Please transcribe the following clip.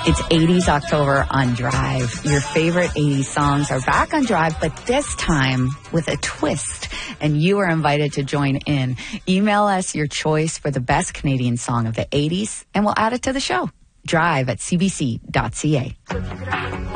It's 80s October on Drive. Your favorite 80s songs are back on Drive, but this time with a twist. And you are invited to join in. Email us your choice for the best Canadian song of the 80s, and we'll add it to the show. Drive at cbc.ca.